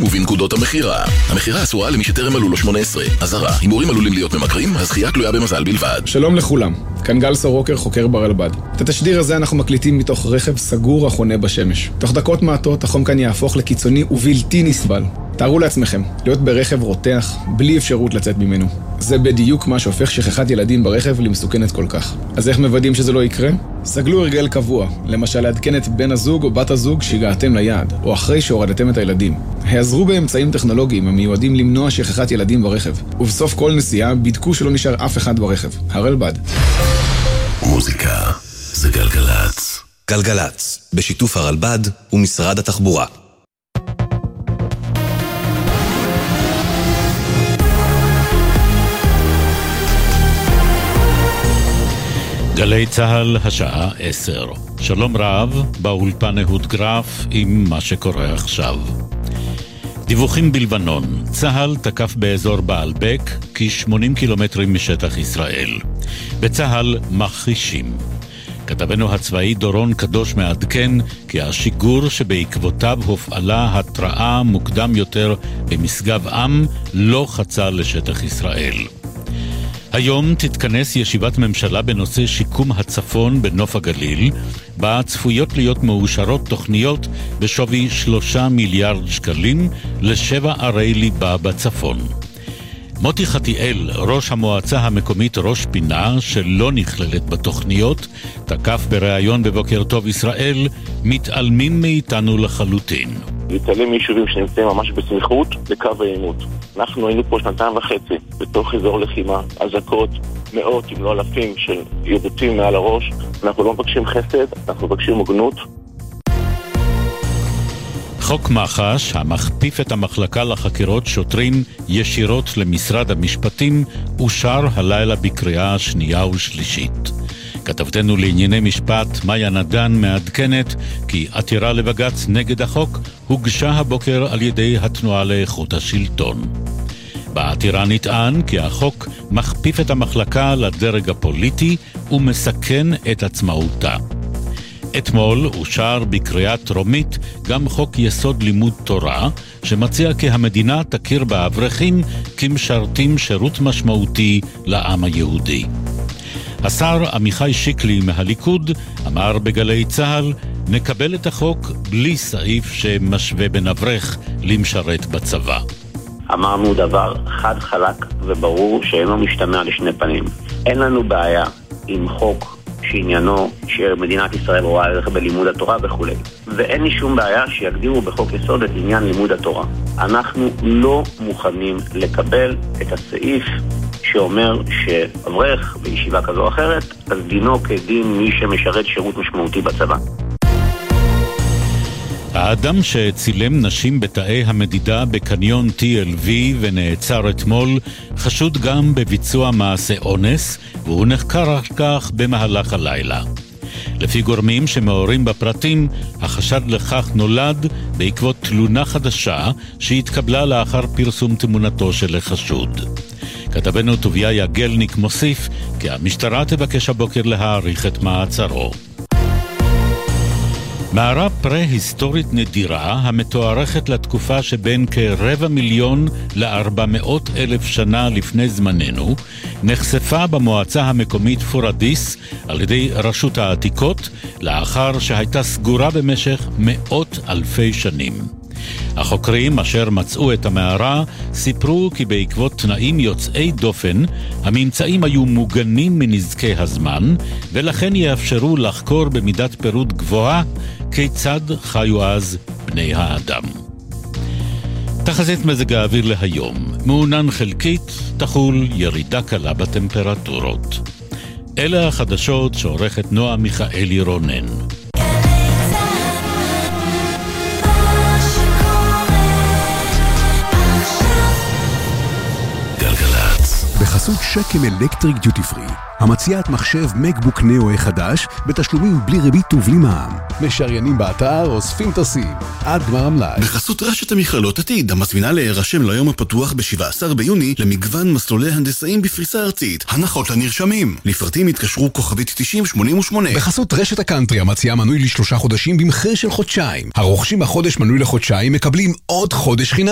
ובנקודות המחירה. המחירה אסורה למי שטרם מלאו לו 18. אזהרה, הימורים עלולים להיות ממכרים, הזכייה תלויה במזל בלבד. שלום לכולם, כאן גל סורוקר, חוקר ברלב"ד. את התשדיר הזה אנחנו מקליטים מתוך רכב סגור החונה בשמש. תוך דקות מעטות החום כאן יהפוך לקיצוני ובלתי נסבל. תארו לעצמכם, להיות ברכב רותח, בלי אפשרות לצאת ממנו. זה בדיוק מה שהופך שכחת ילדים ברכב למסוכנת כל כך. אז איך מוודאים שזה לא יקרה? סגלו הרגל קבוע, למשל לעדכן את בן הזוג או בת הזוג שהגעתם ליעד, או אחרי שהורדתם את הילדים. העזרו באמצעים טכנולוגיים המיועדים למנוע שכחת ילדים ברכב, ובסוף כל נסיעה בדקו שלא נשאר אף אחד ברכב. הרלב"ד. מוזיקה זה גלגלץ. גלגלץ, בשיתוף הרלב"ד ומשרד התחבורה. גלי צהל, השעה 10. שלום רב, באולפן אהוד גרף עם מה שקורה עכשיו. דיווחים בלבנון. צהל תקף באזור בעלבק כ-80 קילומטרים משטח ישראל. בצהל מכחישים. כתבנו הצבאי דורון קדוש מעדכן כי השיגור שבעקבותיו הופעלה התראה מוקדם יותר במשגב עם לא חצה לשטח ישראל. היום תתכנס ישיבת ממשלה בנושא שיקום הצפון בנוף הגליל, בה צפויות להיות מאושרות תוכניות בשווי 3 מיליארד שקלים ל7 ערי ליבה בצפון. מוטי חתיאל, ראש המועצה המקומית ראש פינה, שלא נכללת בתוכניות, תקף בריאיון בבוקר טוב ישראל, מתעלמים מאיתנו לחלוטין. להתעלם מיישובים שנמצאים ממש בסמיכות לקו העימות. אנחנו היינו פה 2.5 בתוך אזור לחימה, אזעקות, מאות אם לא אלפים של יבוצים מעל הראש. אנחנו לא מבקשים חסד, אנחנו מבקשים הוגנות. חוק מח"ש, המכפיף את המחלקה לחקירות שוטרים ישירות למשרד המשפטים, אושר הלילה בקריאה שנייה ושלישית. כתבתנו לענייני משפט מאיה נדן מעדכנת כי עתירה לבג"ץ נגד החוק הוגשה הבוקר על ידי התנועה לאיכות השלטון. בעתירה נטען כי החוק מכפיף את המחלקה לדרג הפוליטי ומסכן את עצמאותה. אתמול אושר בקריאה טרומית גם חוק יסוד לימוד תורה, שמציע כי המדינה תכיר באברכים כמשרתים שירות משמעותי לעם היהודי. השר עמיחי שיקלי מהליכוד אמר בגלי צהל, נקבל את החוק בלי סעיף שמשווה בין אברך למשרת בצבא. אמרנו דבר חד חלק וברור שאינו משתמע לשני פנים. אין לנו בעיה עם חוק שעניינו שמדינת ישראל רואה ערך בלימוד התורה וכו'. ואין לי שום בעיה שיגדירו בחוק יסוד את עניין לימוד התורה. אנחנו לא מוכנים לקבל את הסעיף שאומר שאברך בישיבה כזו או אחרת, אז דינו כדין מי שמשרת שירות משמעותי בצבא. האדם שצילם נשים בתאי המדידה בקניון TLV ונעצר אתמול חשוד גם בביצוע מעשה אונס, והוא נחקר על כך במהלך הלילה. לפי גורמים שמעורים בפרטים, החשד לכך נולד בעקבות תלונה חדשה שהתקבלה לאחר פרסום תמונתו של החשוד. כתבנו טוביה יגלניק מוסיף כי המשטרה תבקש הבוקר להאריך את מעצרו. מערה פרה-היסטורית נדירה המתוארכת לתקופה שבין כ250,000 ל400,000 שנה לפני זמננו נחשפה במועצה המקומית פורדיס על ידי רשות העתיקות לאחר שהייתה סגורה במשך מאות אלפי שנים. החוקרים אשר מצאו את המערה סיפרו כי בעקבות תנאים יוצאי דופן הממצאים היו מוגנים מנזקי הזמן ולכן יאפשרו לחקור במידת פירוט גבוהה כיצד חיו אז בני האדם. תחזית מזג האוויר להיום, מעונן חלקית, תחול ירידה קלה בטמפרטורות. אלה החדשות שעורכת נועה מיכאלי רונן. בחסות שקם אלקטריק דיוטי פרי, המציעת מחשב מקבוק נאו החדש בתשלומים בלי ריבית ובלי מע"מ. משריינים באתר, אוספים טסים, עד גמר המלאי. בחסות רשת המכללות עתיד, המזמינה להירשם ליום הפתוח ב-17 ביוני למגוון מסלולי הנדסאים בפריסה ארצית. הנחות לנרשמים. לפרטים התקשרו כוכבית 9088. בחסות רשת הקאנטרי, המציעה מנוי ל3 חודשים במחיר של חודשיים. הרוכשים החודש מנוי לחודשיים מקבלים עוד חודש חינם.